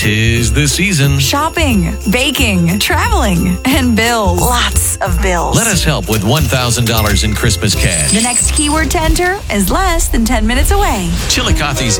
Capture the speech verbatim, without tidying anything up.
'Tis the season. Shopping, baking, traveling, and bills. Lots of bills. Let us help with one thousand dollars in Christmas cash. The next keyword to enter is less than ten minutes away. Chillicothe's